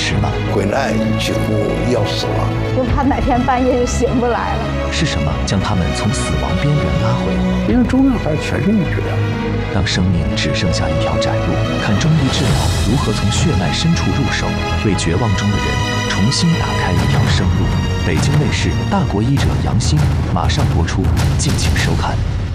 实吗？ 回来几乎要死了， 就怕哪天半夜就醒不来了。 是什么将他们从死亡边缘拉回？ 因为中药还是全身治疗。 当生命只剩下一条窄路，看中医治疗如何从血脉深处入手，为绝望中的人重新打开一条生路。北京卫视《大国医者杨欣》马上播出，敬请收看。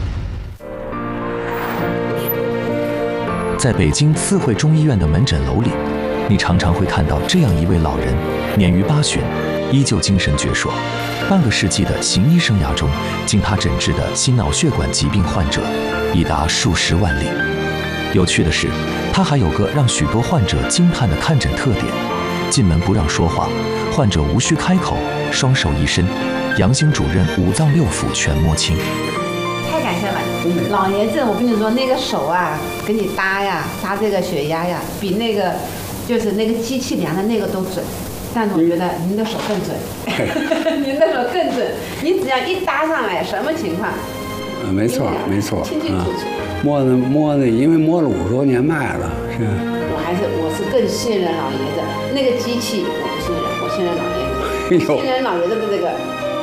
在北京四惠中医院的门诊楼里，你常常会看到这样一位老人，年逾80，依旧精神矍铄。半个世纪的行医生涯中，经他诊治的心脑血管疾病患者已达数十万例。有趣的是，他还有个让许多患者惊叹的看诊特点：进门不让说话，患者无需开口，双手一伸，杨兴主任五脏六腑全摸清。 太感谢了，老爷子，我跟你说，那个手啊，给你搭这个血压呀，比那个就是那个机器量的那个都准。但是我觉得您的手更准，您的手更准，你只要一搭上来，什么情况？ 没错，没错， 清清楚楚。 摸的，因为摸了50多年脉了，是。 我是更信任老爷子，那个机器我不信任，我信任老爷子，信任老爷子的这个。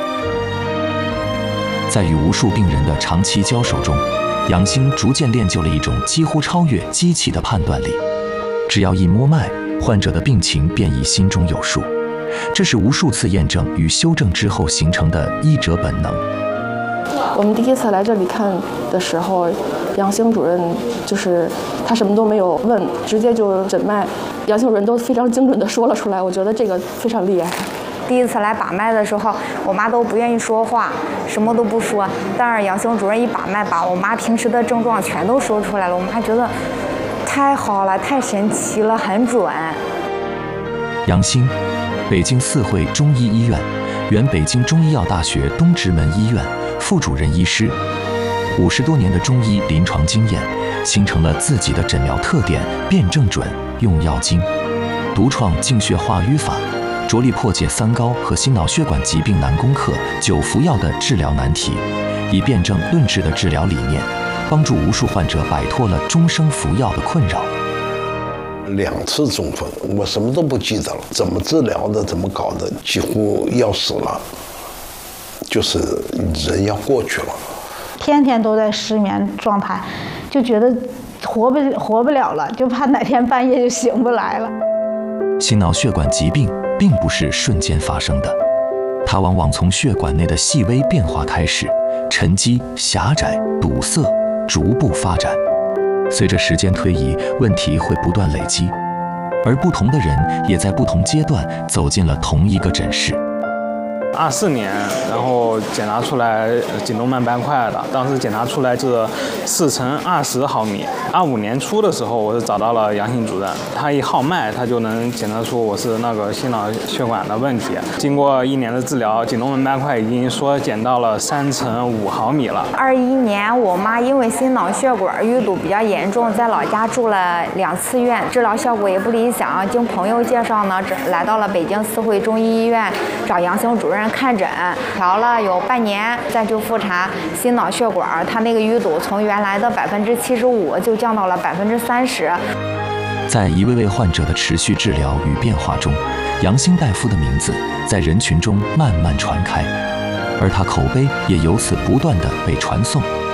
在与无数病人的长期交手中，杨兴逐渐练就了一种几乎超越机器的判断力。只要一摸脉，患者的病情便已心中有数。这是无数次验证与修正之后形成的医者本能。 我们第一次来这里看的时候，杨兴主任就是他什么都没有问，直接就诊脉，杨兴主任都非常精准地说了出来，我觉得这个非常厉害。 第一次来把脉的时候，我妈都不愿意说话，什么都不说，但是杨兴主任一把脉，把我妈平时的症状全都说出来了，我妈觉得太好了，太神奇了，很准。 杨兴，北京四惠中医医院，原北京中医药大学东直门医院副主任医师，50多年的中医临床经验，形成了自己的诊疗特点，辨证准，用药精，独创净血化瘀法，着力破解三高和心脑血管疾病难攻克、久服药的治疗难题，以辨证论治的治疗理念，帮助无数患者摆脱了终生服药的困扰。 2次中风，我什么都不记得了，怎么治疗的，怎么搞的，几乎要死了，就是人要过去了。 天天都在失眠状态，就觉得活不了了，就怕哪天半夜就醒不来了。 心脑血管疾病并不是瞬间发生的，它往往从血管内的细微变化开始，沉积、狭窄、堵塞，逐步发展。随着时间推移，问题会不断累积，而不同的人也在不同阶段走进了同一个诊室。 24年，然后检查出来颈动脉斑块的，当时检查出来是4×20毫米。25年初的时候，我是找到了杨兴主任，他一号脉，他就能检测出我是那个心脑血管的问题。经过1年的治疗，颈动脉斑块已经缩减到了3×5毫米了。 21年，我妈因为心脑血管淤堵比较严重，在老家住了2次院，治疗效果也不理想。经朋友介绍呢，来到了北京四惠中医医院，找杨兴主任看诊，调了有半年，再去复查心脑血管，它那个淤堵从原来的75%就降到了30%。 在一位位患者的持续治疗与变化中，杨兴大夫的名字在人群中慢慢传开，而他口碑也由此不断地被传颂。